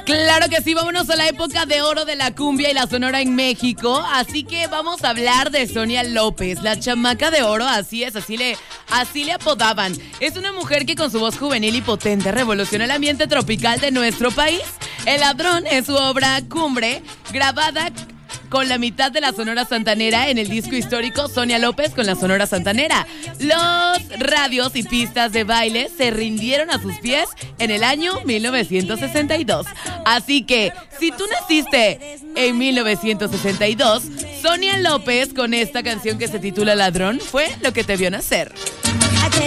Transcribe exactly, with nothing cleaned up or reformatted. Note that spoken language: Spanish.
Claro que sí, vámonos a la época de oro de la cumbia y la sonora en México. Así que vamos a hablar de Sonia López, la chamaca de oro, así es, así le, así le apodaban. Es una mujer que con su voz juvenil y potente revoluciona el ambiente tropical de nuestro país. El Ladrón es su obra cumbre, grabada con la mitad de la Sonora Santanera en el disco histórico Sonia López con la Sonora Santanera. Los radios y pistas de baile se rindieron a sus pies en el año mil novecientos sesenta y dos. Así que, si tú naciste en mil novecientos sesenta y dos, Sonia López con esta canción que se titula Ladrón fue lo que te vio nacer.